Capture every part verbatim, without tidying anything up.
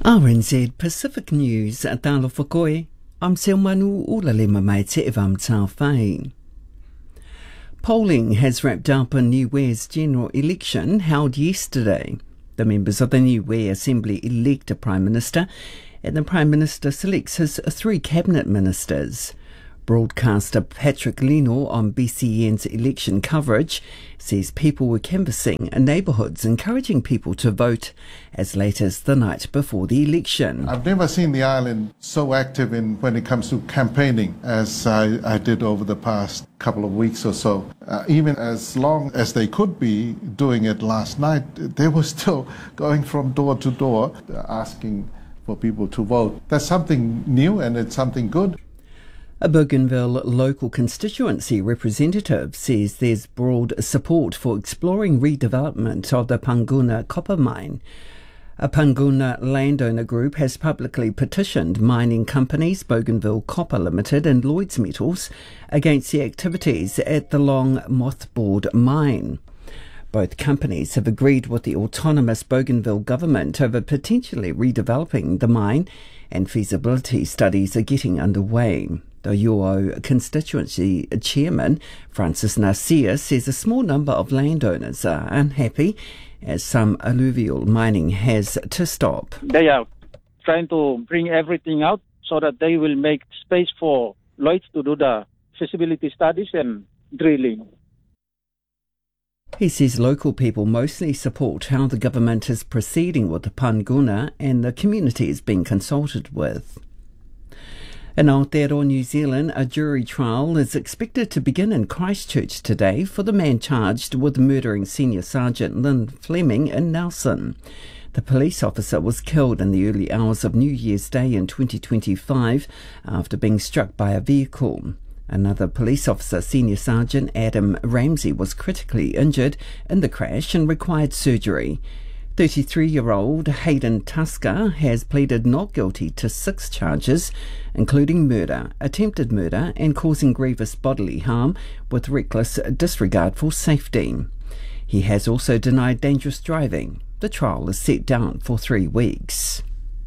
R N Z Pacific News, talo whakoe. I'm Selmanu Ulalema mai te evam tau whai. Polling has wrapped up a New Ware's general election held yesterday. The members of the New Ware Assembly elect a Prime Minister, and the Prime Minister selects his three cabinet ministers. Broadcaster Patrick Leno on B C N's election coverage says people were canvassing in neighbourhoods encouraging people to vote as late as the night before the election. I've never seen the island so active in when it comes to campaigning as I, I did over the past couple of weeks or so. Uh, even as long as they could be doing it last night, they were still going from door to door asking for people to vote. That's something new and it's something good. A Bougainville local constituency representative says there's broad support for exploring redevelopment of the Panguna copper mine. A Panguna landowner group has publicly petitioned mining companies Bougainville Copper Limited and Lloyds Metals against the activities at the long mothballed mine. Both companies have agreed with the autonomous Bougainville government over potentially redeveloping the mine, and feasibility studies are getting underway. The U O constituency chairman, Francis Narcia, says a small number of landowners are unhappy as some alluvial mining has to stop. They are trying to bring everything out so that they will make space for Lloyds to do the feasibility studies and drilling. He says local people mostly support how the government is proceeding with the Panguna and the community is being consulted with. In Aotearoa, New Zealand, a jury trial is expected to begin in Christchurch today for the man charged with murdering Senior Sergeant Lynn Fleming in Nelson. The police officer was killed in the early hours of New Year's Day in twenty twenty-five after being struck by a vehicle. Another police officer, Senior Sergeant Adam Ramsey, was critically injured in the crash and required surgery. thirty-three-year-old Hayden Tusker has pleaded not guilty to six charges, including murder, attempted murder and causing grievous bodily harm with reckless disregard for safety. He has also denied dangerous driving. The trial is set down for three weeks.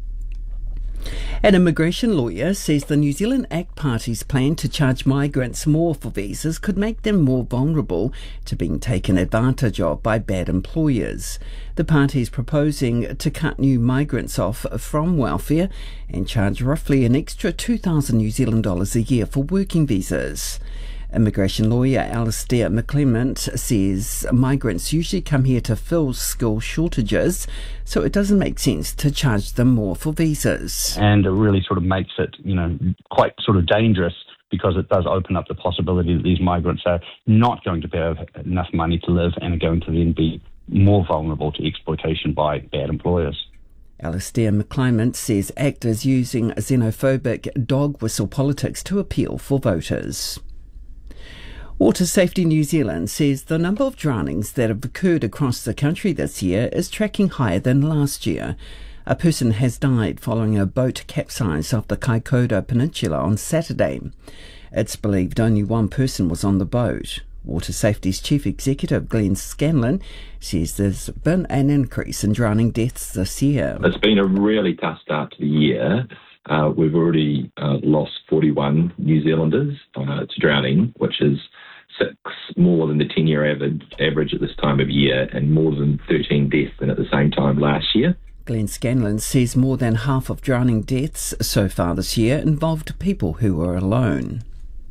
An immigration lawyer says the New Zealand ACT Party's plan to charge migrants more for visas could make them more vulnerable to being taken advantage of by bad employers. The party is proposing to cut new migrants off from welfare and charge roughly an extra two thousand New Zealand dollars a year for working visas. Immigration lawyer Alistair McClement says migrants usually come here to fill skill shortages, so it doesn't make sense to charge them more for visas. And it really sort of makes it, you know, quite sort of dangerous because it does open up the possibility that these migrants are not going to have enough money to live and are going to then be more vulnerable to exploitation by bad employers. Alistair McClement says ACT is using xenophobic dog whistle politics to appeal for voters. Water Safety New Zealand says the number of drownings that have occurred across the country this year is tracking higher than last year. A person has died following a boat capsize off the Kaikoura Peninsula on Saturday. It's believed only one person was on the boat. Water Safety's Chief Executive Glenn Scanlon says there's been an increase in drowning deaths this year. It's been a really tough start to the year. Uh, we've already uh, lost forty-one New Zealanders uh, to drowning, which is six more than the ten-year average, average at this time of year and more than thirteen deaths than at the same time last year. Glenn Scanlon says more than half of drowning deaths so far this year involved people who were alone.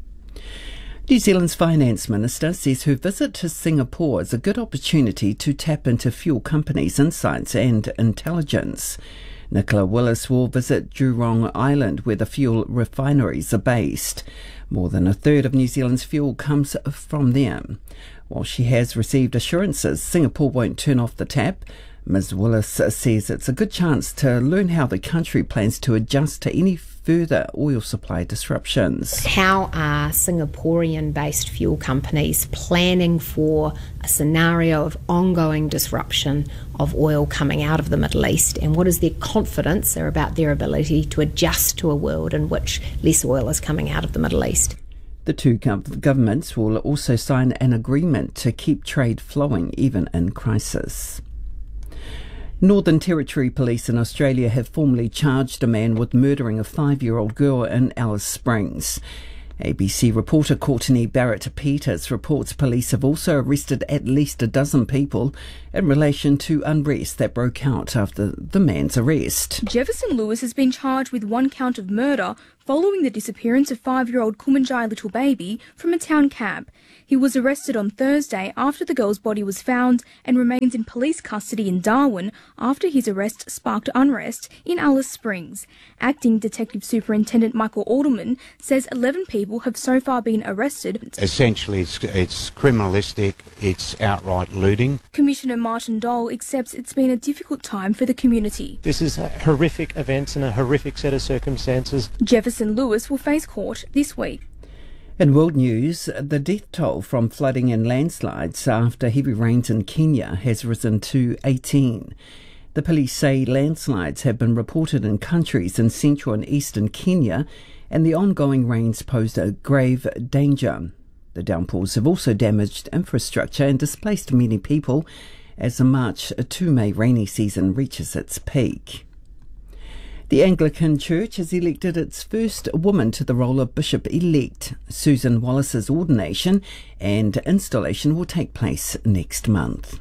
New Zealand's Finance Minister says her visit to Singapore is a good opportunity to tap into fuel companies' insights and intelligence. Nicola Willis will visit Jurong Island, where the fuel refineries are based. More than a third of New Zealand's fuel comes from there. While she has received assurances Singapore won't turn off the tap, Miz Willis says it's a good chance to learn how the country plans to adjust to any further oil supply disruptions. How are Singaporean-based fuel companies planning for a scenario of ongoing disruption of oil coming out of the Middle East, and what is their confidence about their ability to adjust to a world in which less oil is coming out of the Middle East? The two gov- governments will also sign an agreement to keep trade flowing even in crisis. Northern Territory Police in Australia have formally charged a man with murdering a five-year-old girl in Alice Springs. A B C reporter Courtney Barrett-Peters reports police have also arrested at least a dozen people in relation to unrest that broke out after the man's arrest. Jefferson Lewis has been charged with one count of murder following the disappearance of five-year-old Kumanjai little baby from a town cab. He was arrested on Thursday after the girl's body was found and remains in police custody in Darwin after his arrest sparked unrest in Alice Springs. Acting Detective Superintendent Michael Alderman says eleven people have so far been arrested. Essentially, it's, it's criminalistic, it's outright looting. Commissioner Martin Dole accepts it's been a difficult time for the community. This is a horrific events and a horrific set of circumstances. Jefferson Lewis will face court this week. In world news, the death toll from flooding and landslides after heavy rains in Kenya has risen to eighteen. The police say landslides have been reported in countries in central and eastern Kenya, and the ongoing rains posed a grave danger. The downpours have also damaged infrastructure and displaced many people as the March to May rainy season reaches its peak. The Anglican Church has elected its first woman to the role of Bishop-elect. Susan Wallace's ordination and installation will take place next month.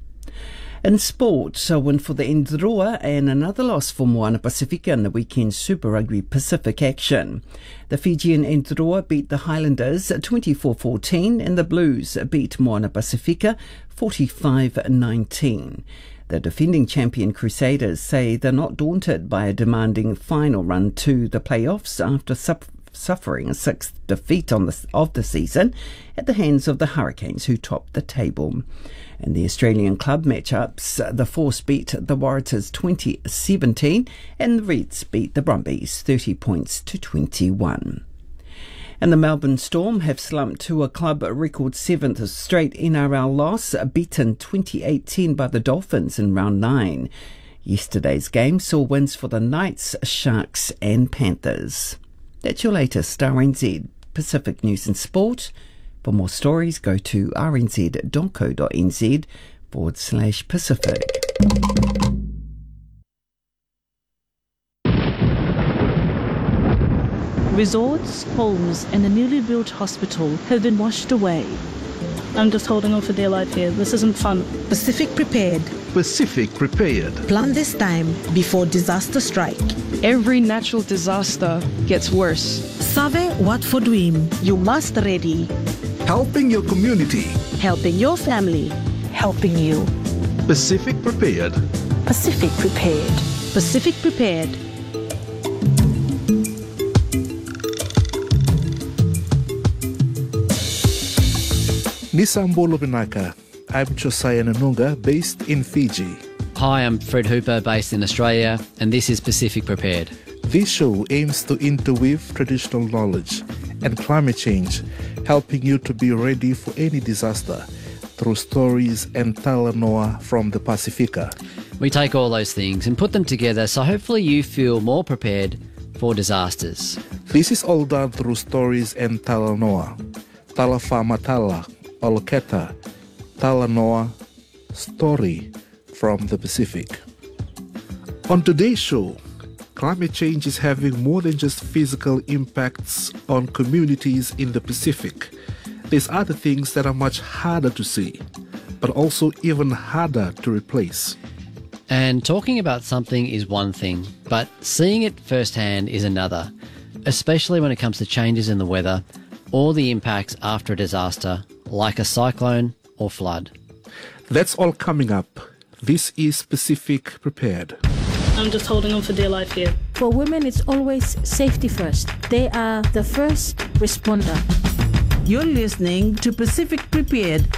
In sport, a win for the Ndroa and another loss for Moana Pacifica in the weekend Super Rugby Pacific action. The Fijian Ndroa beat the Highlanders twenty-four fourteen and the Blues beat Moana Pacifica forty-five nineteen. The defending champion Crusaders say they're not daunted by a demanding final run to the playoffs after su- suffering a sixth defeat on the, of the season at the hands of the Hurricanes, who topped the table. In the Australian club matchups, the Force beat the Waratahs twenty seventeen and the Reds beat the Brumbies thirty points to twenty-one. And the Melbourne Storm have slumped to a club record seventh straight N R L loss, beaten twenty-eight ten by the Dolphins in round nine. Yesterday's game saw wins for the Knights, Sharks and Panthers. That's your latest R N Z Pacific News and Sport. For more stories, go to rnz.co.nz forward slash Pacific. Resorts, homes and a newly built hospital have been washed away. I'm just holding on for dear life here. This isn't fun. Pacific Prepared. Pacific Prepared. Plan this time before disaster strike. Every natural disaster gets worse. Save what for dream. You must ready. Helping your community. Helping your family. Helping you. Pacific Prepared. Pacific Prepared. Pacific Prepared. Nisambo Lubinaka. I'm Josiah Nanunga, based in Fiji. Hi, I'm Fred Hooper, based in Australia, and this is Pacific Prepared. This show aims to interweave traditional knowledge and climate change, helping you to be ready for any disaster through stories and talanoa from the Pacifica. We take all those things and put them together so hopefully you feel more prepared for disasters. This is all done through stories and talanoa. Talafama-tala, Oloketa, Talanoa, story from the Pacific. On today's show, climate change is having more than just physical impacts on communities in the Pacific. There's other things that are much harder to see, but also even harder to replace. And talking about something is one thing, but seeing it firsthand is another, especially when it comes to changes in the weather or the impacts after a disaster, like a cyclone or flood. That's all coming up. This is Pacific Prepared. I'm just holding on for dear life here. For women, it's always safety first. They are the first responder. You're listening to Pacific Prepared.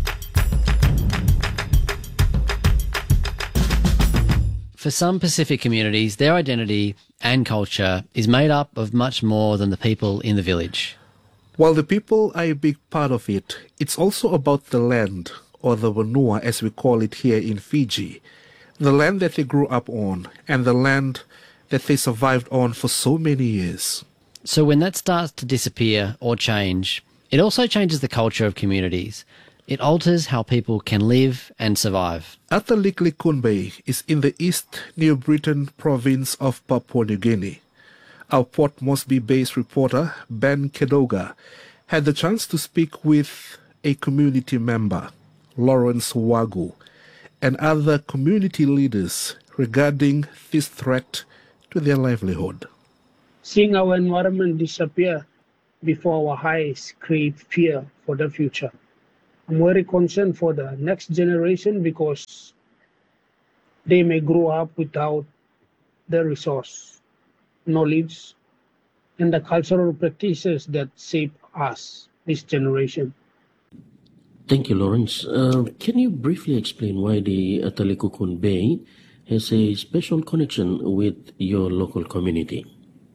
For some Pacific communities, their identity and culture is made up of much more than the people in the village. While the people are a big part of it, it's also about the land, or the Vanua as we call it here in Fiji. The land that they grew up on, and the land that they survived on for so many years. So when that starts to disappear or change, it also changes the culture of communities. It alters how people can live and survive. Ataliklikun Bay is in the East New Britain province of Papua New Guinea. Our Port Moresby-based reporter, Ben Kedoga, had the chance to speak with a community member, Lawrence Wagu, and other community leaders regarding this threat to their livelihood. Seeing our environment disappear before our eyes create fear for the future. I'm very concerned for the next generation because they may grow up without the resource, knowledge, and the cultural practices that shape us, this generation. Thank you, Lawrence. Uh, can you briefly explain why the Ataliklikun Bay has a special connection with your local community?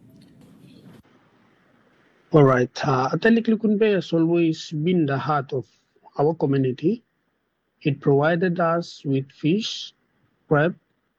All right. Uh, Ataliklikun Bay has always been the heart of our community. It provided us with fish, crab,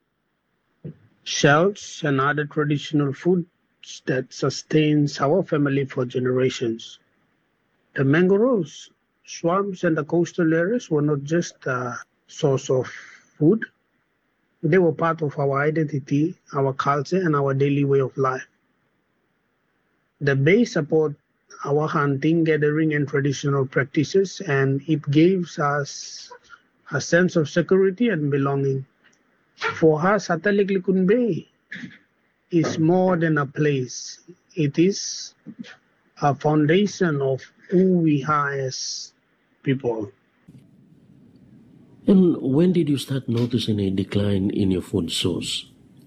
shells, and other traditional foods that sustains our family for generations. The mangroves, swamps, and the coastal areas were not just a source of food. They were part of our identity, our culture, and our daily way of life. The bay support our hunting, gathering, and traditional practices, and it gives us a sense of security and belonging. For us, Ataliklikun Bay is more than a place. It is a foundation of who we are as people. And when did you start noticing a decline in your food source?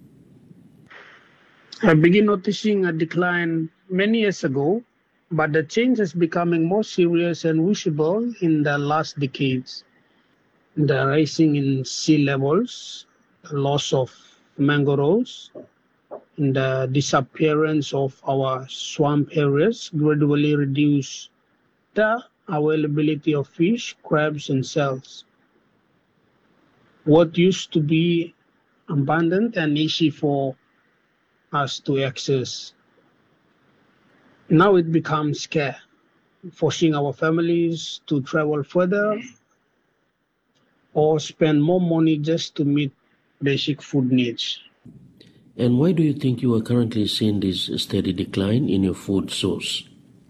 I began noticing a decline many years ago, but the change is becoming more serious and visible in the last decades. The rising in sea levels, the loss of mangroves, and the disappearance of our swamp areas gradually reduce the availability of fish, crabs, and shells. What used to be abundant and easy for us to access, now it becomes scarce, forcing our families to travel further or spend more money just to meet basic food needs. And why do you think you are currently seeing this steady decline in your food source?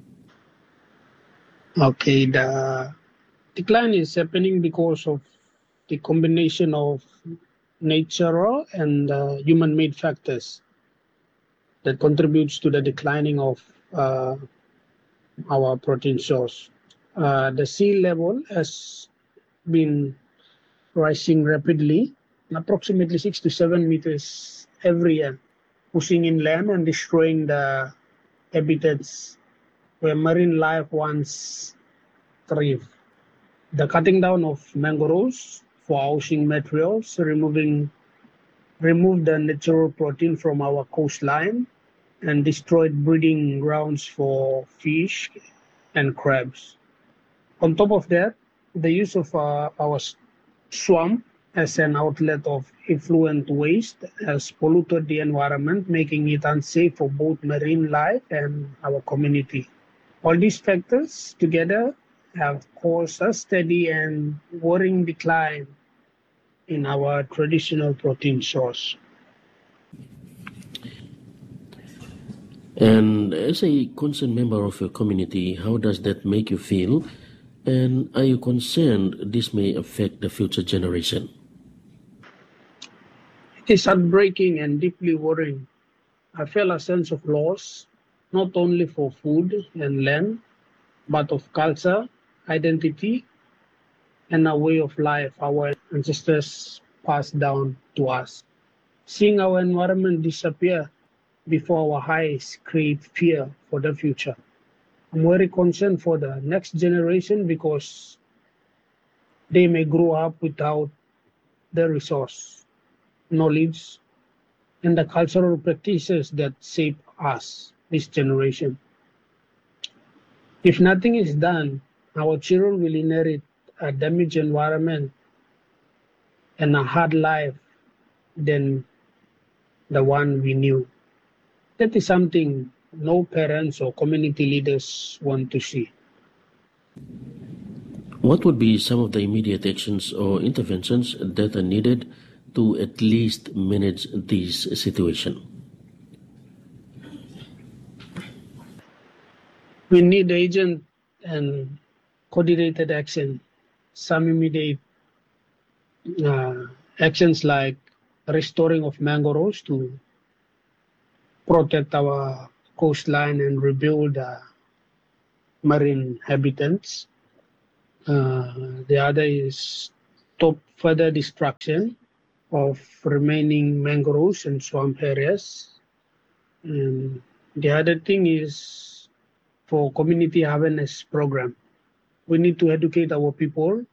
Okay, the decline is happening because of the combination of natural and uh, human-made factors that contributes to the declining of uh, our protein source. Uh, the sea level has been rising rapidly, approximately six to seven meters every year, pushing inland and destroying the habitats where marine life once thrived. The cutting down of mangroves for housing materials, removing remove the natural protein from our coastline, and destroyed breeding grounds for fish and crabs. On top of that, the use of uh, our swamp as an outlet of effluent waste has polluted the environment, making it unsafe for both marine life and our community. All these factors together have caused a steady and worrying decline in our traditional protein source. And as a concerned member of your community, how does that make you feel? And are you concerned this may affect the future generation? It is heartbreaking and deeply worrying. I feel a sense of loss, not only for food and land, but of culture, identity, and a way of life our ancestors passed down to us. Seeing our environment disappear before our eyes create fear for the future. I'm very concerned for the next generation because they may grow up without the resource, knowledge, and the cultural practices that shape us, this generation. If nothing is done, our children will inherit a damaged environment and a hard life than the one we knew. That is something no parents or community leaders want to see. What would be some of the immediate actions or interventions that are needed to at least manage this situation? We need agent and coordinated action. Some immediate uh, actions like restoring of mangroves to protect our coastline and rebuild uh, marine habitats. Uh, the other is stop further destruction of remaining mangroves and swamp areas. And the other thing is for community awareness program. We need to educate our people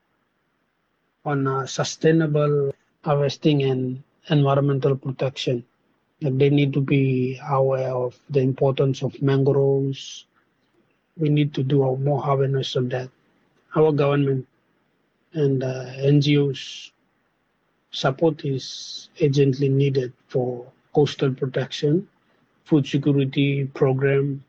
on uh, sustainable harvesting and environmental protection. Like they need to be aware of the importance of mangroves. We need to do more awareness on that. Our government and uh, N G Os support is urgently needed for coastal protection, food security program,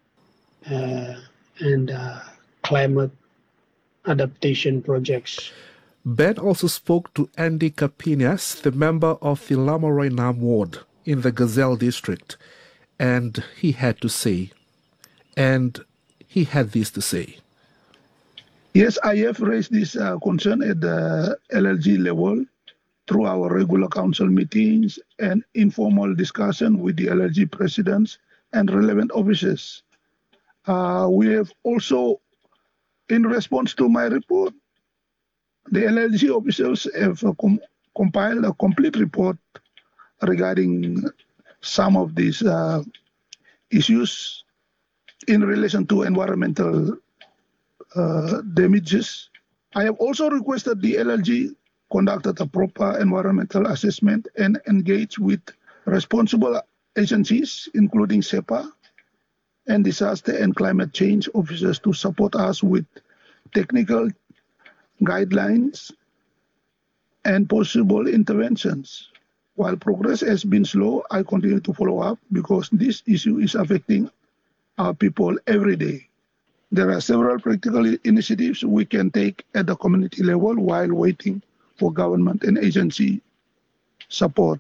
uh, and uh, climate adaptation projects. Ben also spoke to Andy Capinas, the member of the Lamorai Nam ward in the Gazelle district, and he had to say, and he had this to say. Yes, I have raised this uh, concern at the L L G level through our regular council meetings and informal discussion with the L L G presidents and relevant officers. Uh, we have also, in response to my report, the L L G officials have uh, com- compiled a complete report regarding some of these uh, issues in relation to environmental uh, damages. I have also requested the L L G conducted a proper environmental assessment and engage with responsible agencies, including SEPA and disaster and climate change officers to support us with technical guidelines and possible interventions. While progress has been slow, I continue to follow up because this issue is affecting our people every day. There are several practical initiatives we can take at the community level while waiting for government and agency support.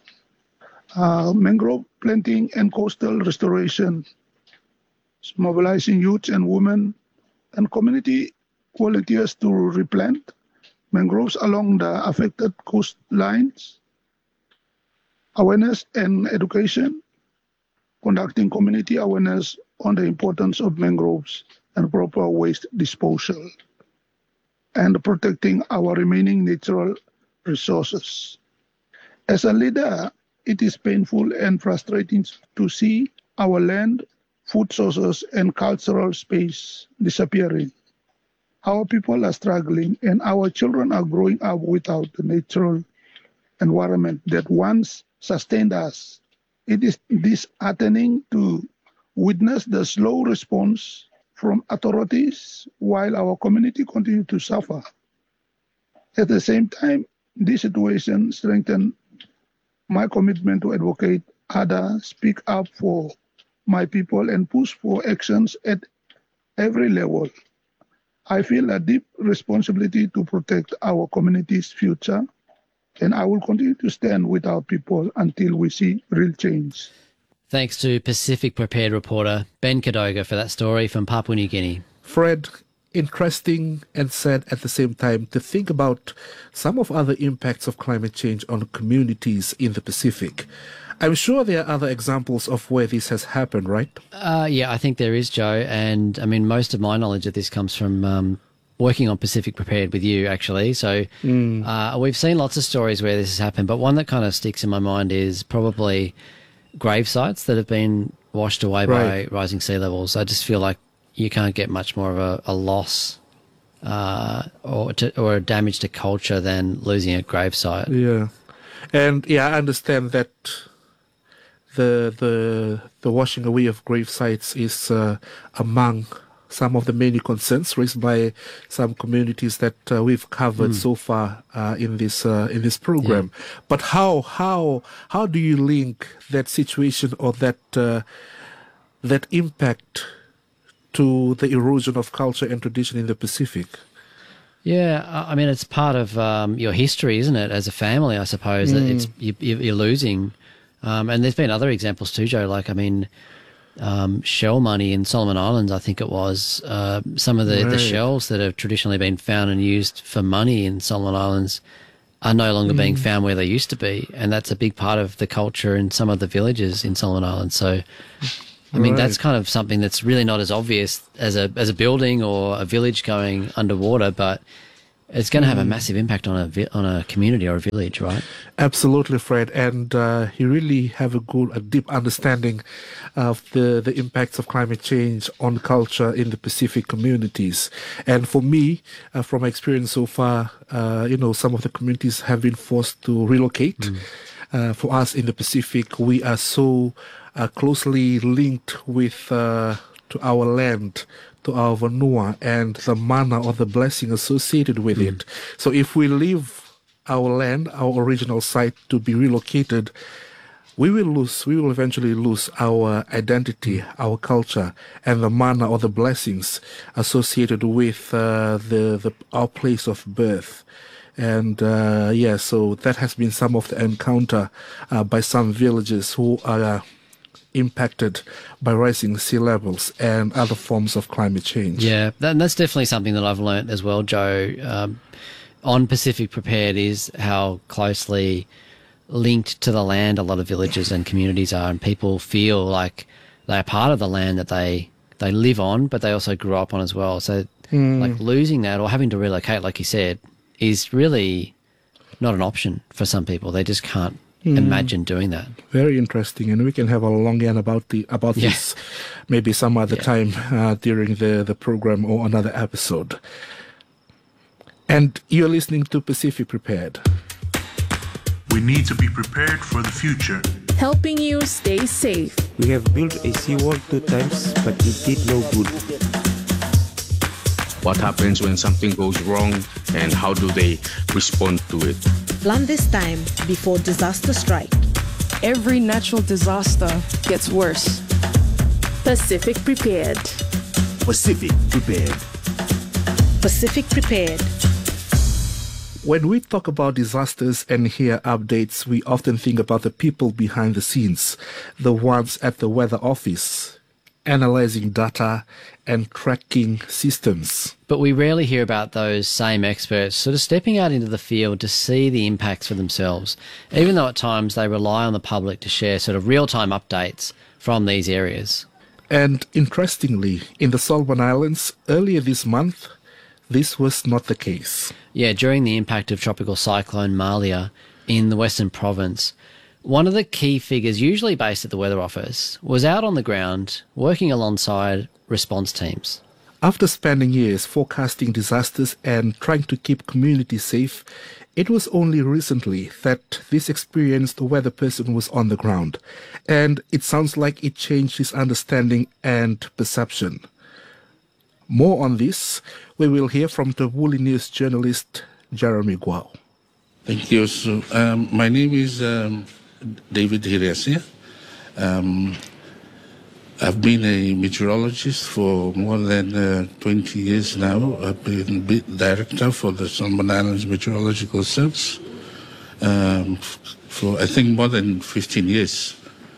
Uh, mangrove planting and coastal restoration, mobilizing youth and women and community volunteers to replant mangroves along the affected coastlines, awareness and education, conducting community awareness on the importance of mangroves and proper waste disposal, and protecting our remaining natural resources. As a leader, it is painful and frustrating to see our land, food sources, and cultural space disappearing. Our people are struggling, and our children are growing up without the natural environment that once sustained us. It is disheartening to witness the slow response from authorities while our community continues to suffer. At the same time, this situation strengthens my commitment to advocate others, speak up for my people, and push for actions at every level. I feel a deep responsibility to protect our community's future, and I will continue to stand with our people until we see real change. Thanks to Pacific Prepared reporter Ben Kadoga for that story from Papua New Guinea. Fred, interesting and sad at the same time to think about some of other impacts of climate change on communities in the Pacific. I'm sure there are other examples of where this has happened, right? Uh, yeah, I think there is, Joe. And I mean, most of my knowledge of this comes from um, working on Pacific Prepared with you, actually. So mm. uh, we've seen lots of stories where this has happened, but one that kind of sticks in my mind is probably grave sites that have been washed away right. by rising sea levels. I just feel like you can't get much more of a, a loss uh, or to, or a damage to culture than losing a grave site. Yeah, and yeah, I understand that the the the washing away of grave sites is uh, among some of the many concerns raised by some communities that uh, we've covered mm. so far uh, in this uh, in this program. Yeah. But how how how do you link that situation or that uh, that impact to the erosion of culture and tradition in the Pacific? Yeah, I mean, it's part of um, your history, isn't it, as a family, I suppose, mm. that it's you, you're losing. Um, and there's been other examples too, Joe, like, I mean, um, shell money in Solomon Islands, I think it was, uh, some of the, right. the shells that have traditionally been found and used for money in Solomon Islands are no longer mm. being found where they used to be. And that's a big part of the culture in some of the villages in Solomon Islands. So, I mean, right. that's kind of something that's really not as obvious as a as a building or a village going underwater, but it's going to have a massive impact on a vi- on a community or a village, right? Absolutely, Fred. And uh, you really have a good, a deep understanding of the, the impacts of climate change on culture in the Pacific communities. And for me, uh, from my experience so far, uh, you know, some of the communities have been forced to relocate. Mm. Uh, for us in the Pacific, we are so uh, closely linked with uh, to our land, to our vanua, and the mana or the blessing associated with mm. it. So if we leave our land, our original site, to be relocated, we will lose, we will eventually lose our identity, our culture, and the mana or the blessings associated with uh, the, the our place of birth. And uh, yeah, so that has been some of the encounter uh, by some villages who are uh, impacted by rising sea levels and other forms of climate change. Yeah, that, that's definitely something that I've learnt as well, Joe, um, on Pacific Prepared, is how closely linked to the land a lot of villages and communities are, and people feel like they're part of the land that they, they live on, but they also grew up on as well. So mm. like losing that or having to relocate, like you said, is really not an option for some people. They just can't mm. imagine doing that. Very interesting, and we can have a long yarn about the about yeah. this maybe some other yeah. time uh, during the, the program or another episode. And you're listening to Pacific Prepared. We need to be prepared for the future. Helping you stay safe. We have built a seawall two times, but it did no good. What happens when something goes wrong and how do they respond to it? Plan this time before disaster strike. Every natural disaster gets worse. Pacific Prepared. Pacific Prepared. Pacific Prepared. When we talk about disasters and hear updates, we often think about the people behind the scenes, the ones at the weather office, analyzing data and tracking systems. But we rarely hear about those same experts sort of stepping out into the field to see the impacts for themselves, even though at times they rely on the public to share sort of real-time updates from these areas. And interestingly, in the Solomon Islands, earlier this month, this was not the case. Yeah, during the impact of Tropical Cyclone Malia in the Western Province, one of the key figures, usually based at the Weather Office, was out on the ground working alongside response teams. After spending years forecasting disasters and trying to keep communities safe, it was only recently that this experienced weather person was on the ground. And it sounds like it changed his understanding and perception. More on this, we will hear from the Woolly News journalist Jeremy Guo. Thank you. So, um, my name is um, David Hiresi. Um, I've been a meteorologist for more than uh, twenty years now. I've been director for the Solomon Islands Meteorological Service um, for, I think, more than fifteen years.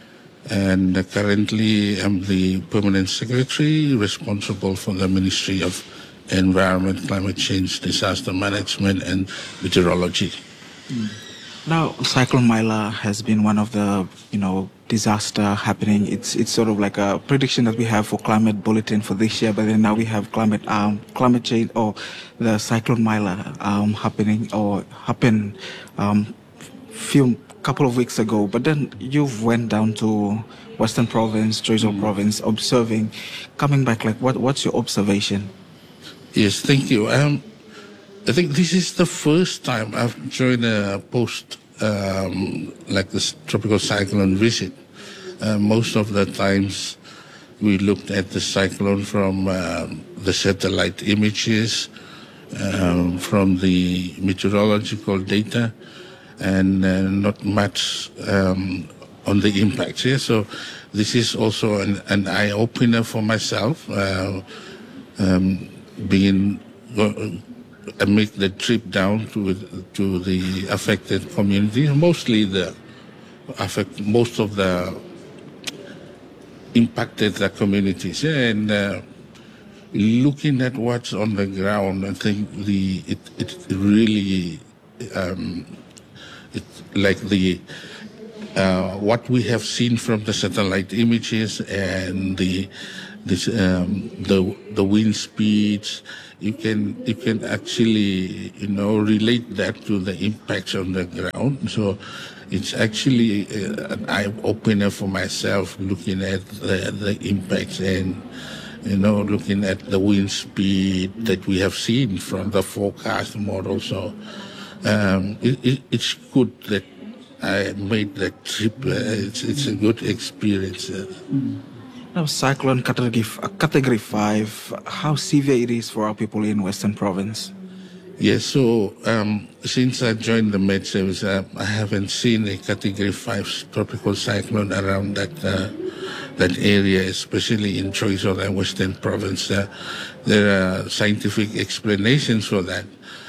And uh, currently I'm the permanent secretary responsible for the Ministry of Environment, Climate Change, Disaster Management and Meteorology. Mm. Now, Cyclone Mila has been one of the, you know, disaster happening. It's it's sort of like a prediction that we have for climate bulletin for this year, but then now we have climate um climate change or the Cyclone Mila um happening or happen um few couple of weeks ago. But then you've went down to Western Province, Choiseul mm. Province, observing, coming back. Like, what what's your observation? Yes, thank you. Um, I think this is the first time I've joined a post um, like this tropical cyclone visit. Uh, most of the times we looked at the cyclone from uh, the satellite images, um, from the meteorological data, and uh, not much um, on the impacts. Yeah? So this is also an, an eye-opener for myself, uh, um, being make the trip down to to the affected communities, mostly the affect most of the impacted the communities, and uh, looking at what's on the ground, I think the it it really um, it's like the uh, what we have seen from the satellite images and the this um, the the wind speeds. You can you can actually you know relate that to the impacts on the ground. So it's actually uh, an eye opener for myself, looking at the, the impacts and you know looking at the wind speed that we have seen from the forecast model. So um, it, it, it's good that I made that trip. Uh, it's it's a good experience. Uh. Mm. Now, cyclone category, category five, how severe it is for our people in Western Province? Yes, so um, since I joined the Med Service, uh, I haven't seen a category five tropical cyclone around that uh, that area, especially in Choiseul and Western Province. Uh, there are scientific explanations for that.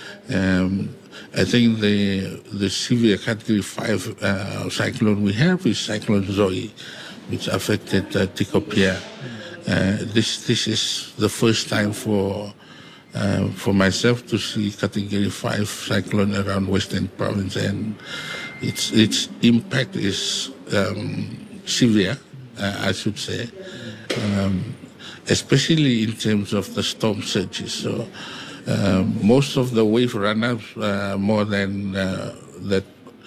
Um, I think the the severe category five uh, cyclone we have is Cyclone Zoe, which affected uh, Tikopia. Uh, this this is the first time for uh, for myself to see Category Five cyclone around Western Province, and its its impact is um, severe, uh, I should say, um, especially in terms of the storm surges. So uh, most of the wave runoffs, uh, more than uh, that,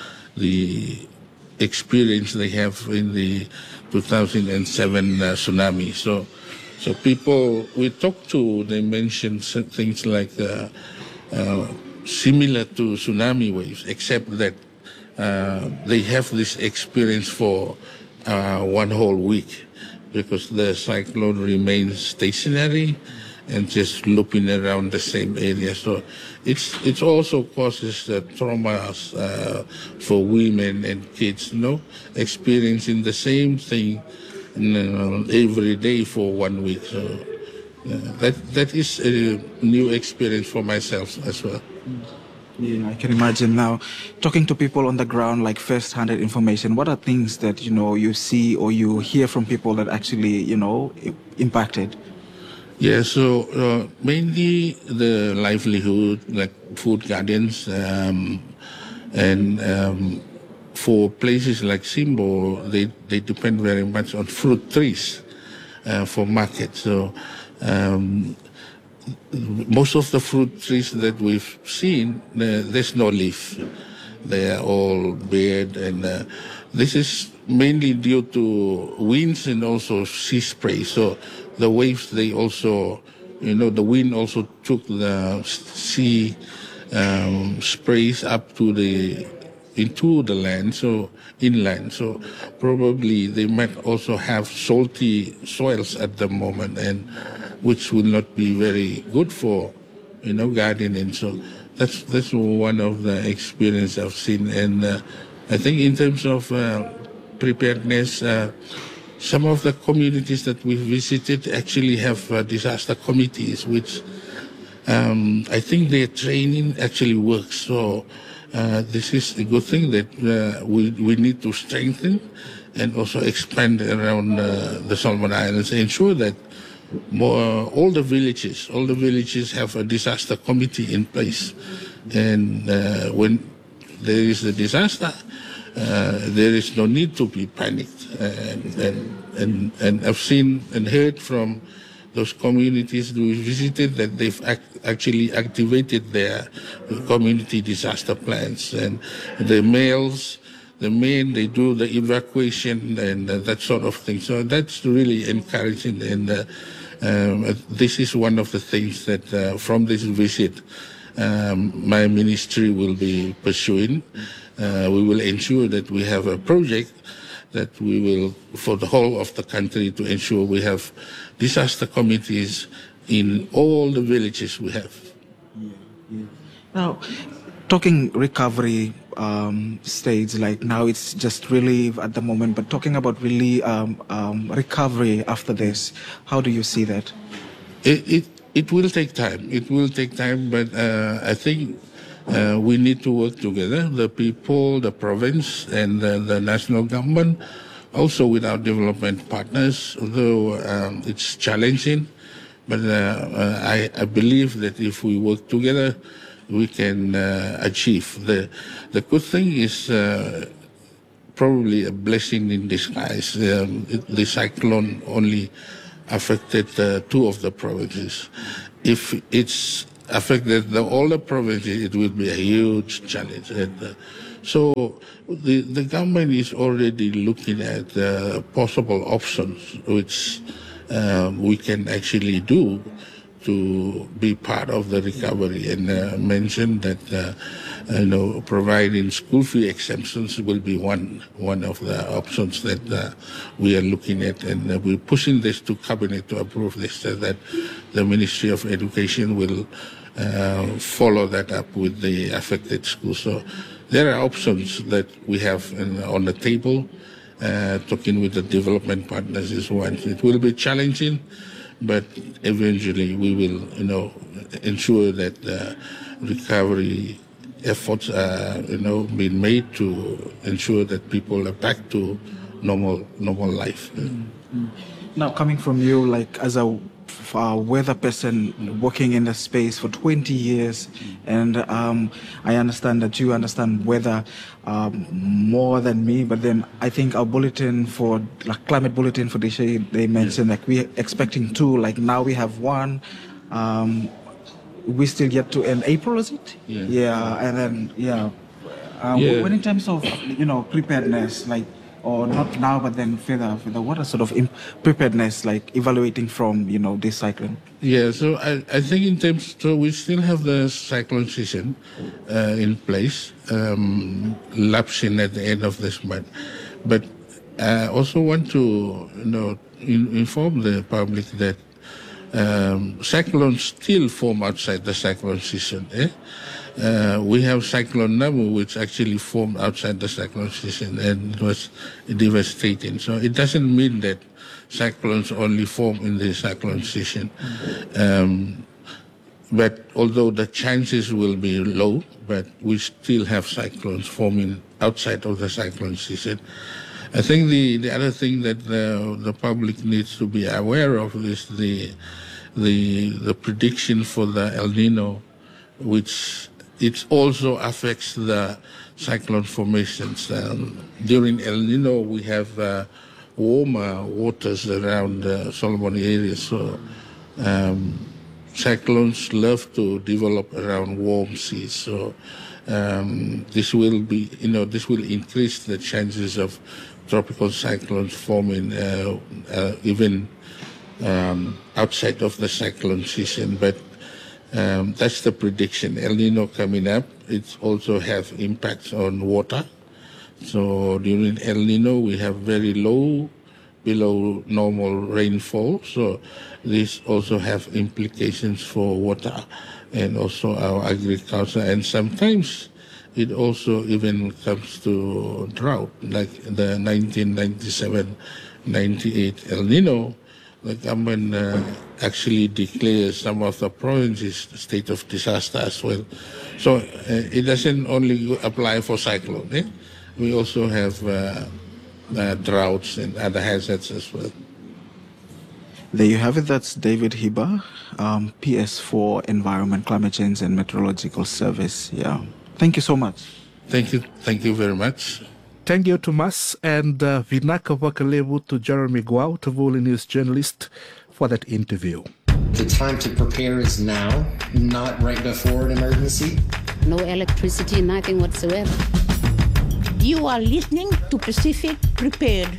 the experience they have in the two thousand seven uh, tsunami. So, so people we talked to, they mentioned things like uh, uh, similar to tsunami waves, except that uh, they have this experience for uh, one whole week, because the cyclone remains stationary and just looping around the same area. So it's it also causes uh, traumas uh, for women and kids, you know, experiencing the same thing you know, every day for one week. So yeah, that that is a new experience for myself as well. Yeah, I can imagine now. Talking to people on the ground, like first-hand information, what are things that, you know, you see or you hear from people that actually, you know, impacted? Yeah, so uh, mainly the livelihood, like food gardens, um, and um, for places like Simbo, they, they depend very much on fruit trees uh, for market. So um, most of the fruit trees that we've seen, uh, there's no leaf. They are all bare, and uh, this is mainly due to winds and also sea spray. So the waves, they also, you know, the wind also took the sea um, sprays up to the, into the land, so inland. So probably they might also have salty soils at the moment, and which will not be very good for, you know, gardening. So that's that's one of the experience I've seen. And uh, I think in terms of uh, preparedness, uh, some of the communities that we visited actually have uh, disaster committees, which um, I think their training actually works. So uh, this is a good thing that uh, we, we need to strengthen and also expand around uh, the Solomon Islands, ensure that more, all the villages, all the villages have a disaster committee in place. And uh, when there is a disaster, uh, there is no need to be panicked. And, and, and, and I've seen and heard from those communities we visited that they've act, actually activated their community disaster plans. And the males, the men, they do the evacuation and uh, that sort of thing. So that's really encouraging. And uh, um, this is one of the things that uh, from this visit, um, my ministry will be pursuing. Uh, we will ensure that we have a project that we will, for the whole of the country, to ensure we have disaster committees in all the villages we have. Yeah, yeah. Now, talking recovery um, stage, like now it's just relief at the moment, but talking about really um, um, recovery after this, how do you see that? It, it it will take time. It will take time, but uh, I think uh, we need to work together, the people, the province, and the, the national government, also with our development partners, although um, it's challenging. But uh, uh, I, I believe that if we work together, we can uh, achieve. The, the good thing is uh, probably a blessing in disguise. Um, it, the cyclone only affected uh, two of the provinces. If it's affected the, all the provinces, it will be a huge challenge. And, uh, so the, the government is already looking at uh, possible options which uh, we can actually do to be part of the recovery, and uh, mentioned that uh, you know, providing school fee exemptions will be one one of the options that uh, we are looking at, and uh, we're pushing this to cabinet to approve this, so that the Ministry of Education will uh, follow that up with the affected schools. So there are options that we have in, on the table. Uh, talking with the development partners is one. It will be challenging, but eventually we will, you know, ensure that uh, recovery efforts are, you know, being made to ensure that people are back to normal, normal life. Mm-hmm. Now, coming from you, like as a uh, weather person working in the space for twenty years, and um, I understand that you understand weather um, more than me, but then I think our bulletin for, like climate bulletin for this year, they mentioned yeah. like we're expecting two, like now we have one, um, we still get to end April, is it? Yeah. Yeah, and then, yeah. Uh, yeah. When in terms of, you know, preparedness, like, or not now, but then further, further, what are sort of imp- preparedness, like evaluating from, you know, this cyclone? Yeah, so I, I think in terms, so we still have the cyclone season uh, in place, um, lapsing at the end of this month. But I also want to, you know, in, inform the public that um, cyclones still form outside the cyclone season. Eh? Uh, we have Cyclone Namu, which actually formed outside the cyclone season, and it was devastating. So it doesn't mean that cyclones only form in the cyclone season. Um, but although the chances will be low, but we still have cyclones forming outside of the cyclone season. I think the, the other thing that the, the public needs to be aware of is the the the prediction for the El Nino, which it also affects the cyclone formations. Um, during El Nino, we have uh, warmer waters around the Solomon area, so um, cyclones love to develop around warm seas. So um, this will be, you know, this will increase the chances of tropical cyclones forming uh, uh, even um, outside of the cyclone season. But Um, that's the prediction. El Nino coming up, it also have impacts on water. So during El Nino, we have very low, below normal rainfall. So this also have implications for water and also our agriculture. And sometimes it also even comes to drought, like the nineteen ninety-seven ninety-eight El Nino. The government uh, actually declares some of the provinces state of disaster as well. So uh, it doesn't only apply for cyclone. Eh? We also have uh, uh, droughts and other hazards as well. There you have it. That's David Hiba, um, P S for Environment, Climate Change and Meteorological Service. Yeah. Thank you so much. Thank you. Thank you very much. Thank you, Tomas, and uh, Vinaka Wakalebu to Jeremy Guau, Tavuli News journalist, for that interview. The time to prepare is now, not right before an emergency. No electricity, nothing whatsoever. You are listening to Pacific Prepared.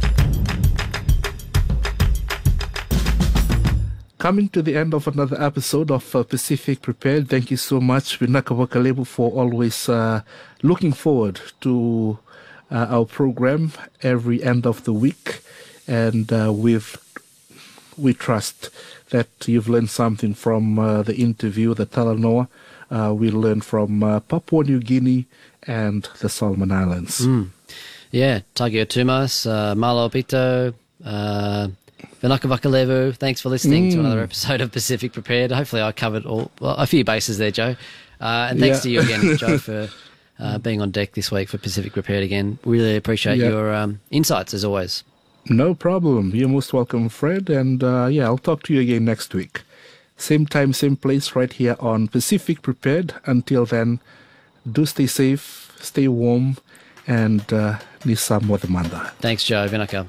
Coming to the end of another episode of uh, Pacific Prepared. Thank you so much, Vinaka Wakalebu, for always uh, looking forward to Uh, our program every end of the week, and uh, we've we trust that you've learned something from uh, the interview, the Talanoa. Uh, we learned from uh, Papua New Guinea and the Solomon Islands. Mm. Yeah, Tagia Tumas, uh, Malo Pito, uh, Vinaka Vakalevu, thanks for listening Mm. to another episode of Pacific Prepared. Hopefully I covered all well, a few bases there, Joe. Uh, and thanks Yeah. to you again, Joe, for uh, being on deck this week for Pacific Prepared again. Really appreciate Yeah. your um, insights, as always. No problem. You're most welcome, Fred. And uh, yeah, I'll talk to you again next week. Same time, same place, right here on Pacific Prepared. Until then, do stay safe, stay warm, and uh, Nisam Wadamanda. Thanks, Joe. Vinaka.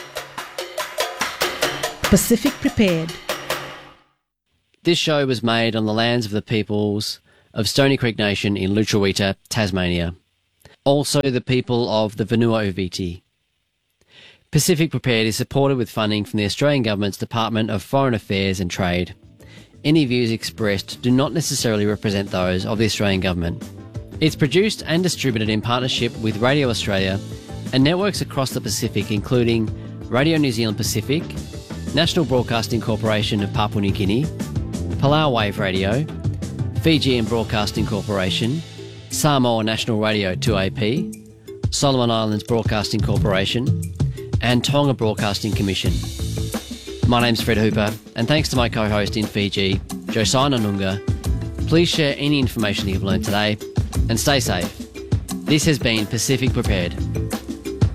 Pacific Prepared. This show was made on the lands of the peoples of Stony Creek Nation in Lutruwita, Tasmania. Also the people of the Vanua Uviti. Pacific Prepared is supported with funding from the Australian Government's Department of Foreign Affairs and Trade. Any views expressed do not necessarily represent those of the Australian Government. It's produced and distributed in partnership with Radio Australia and networks across the Pacific, including Radio New Zealand Pacific, National Broadcasting Corporation of Papua New Guinea, Palau Wave Radio, Fijian Broadcasting Corporation, Samoa National Radio two A P, Solomon Islands Broadcasting Corporation, and Tonga Broadcasting Commission. My name's Fred Hooper, and thanks to my co-host in Fiji, Josiah Nanunga. Please share any information you've learned today, and stay safe. This has been Pacific Prepared.